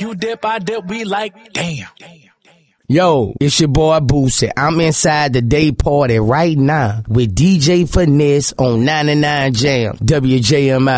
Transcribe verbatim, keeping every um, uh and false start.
you dip, I dip, we like, damn. Yo, it's your boy Boosie. I'm inside the day party right now with D J Finesse on ninety-nine Jam, W J M I.